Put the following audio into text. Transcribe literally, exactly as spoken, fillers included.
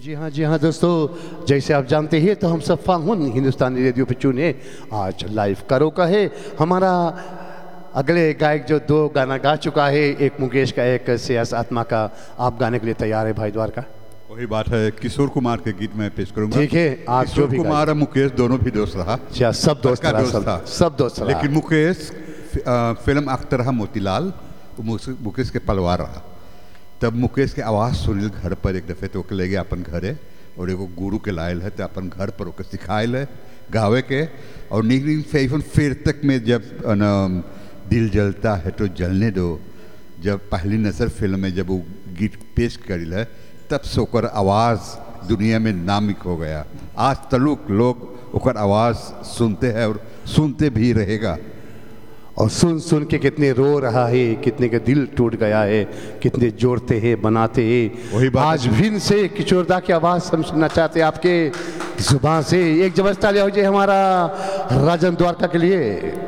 जी हाँ जी हाँ दोस्तों, जैसे आप जानते हैं तो हम सब फाहुन हिंदुस्तानी रेडियो पे चुने आज लाइव करो का है। हमारा अगले गायक जो दो गाना गा चुका है, एक मुकेश का एक सियास आत्मा का, आप गाने के लिए तैयार है भाई द्वारका? वही बात है, किशोर कुमार के गीत में पेश करूंगा। ठीक है, आप जो भी कुमार और मुकेश दोनों भी दोस्त रहा। अच्छा, सब दोस्त रहा, सब, था सब दोस्त रहा। लेकिन मुकेश फिल्म अख्तर रहा मोतीलाल, मुकेश के पलवार रहा। तब मुकेश के आवाज़ सुनिल घर पर एक दफ़े तो ओके ले गया अपन घरे, और एगो गुरु के लायल है तो अपन घर पर ओके सिखायल है गावे के। और निकली से फिर तक में जब न, दिल जलता है तो जलने दो, जब पहली नजर फिल्म में जब वो गीत पेश करिल है, तब से ओकर आवाज़ दुनिया में नामिक हो गया। आज तलुक लोग ओकर आवाज़ सुनते हैं और सुनते भी रहेगा। और सुन सुन के कितने रो रहा है, कितने का दिल टूट गया है, कितने जोड़ते हैं बनाते हैं। वही बात आज फिर से किशोरदा की आवाज़ हम सुनना चाहते हैं आपके जुबान से। एक जबरदस्त तालियां हो जाए हमारा राजन द्वारका के लिए।